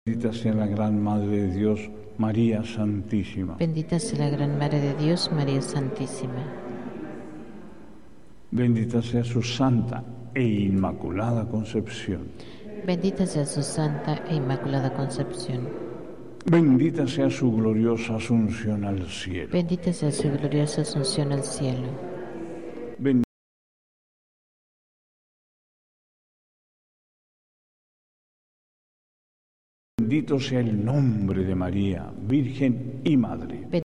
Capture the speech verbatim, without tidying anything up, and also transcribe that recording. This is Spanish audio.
Bendita sea la Gran Madre de Dios, María Santísima. Bendita sea la Gran Madre de Dios, María Santísima. Bendita sea su Santa e Inmaculada Concepción. Bendita sea su Santa e Inmaculada Concepción. Bendita sea su gloriosa Asunción al cielo. Bendita sea su gloriosa Asunción al cielo. Bendito sea el nombre de María, Virgen y Madre.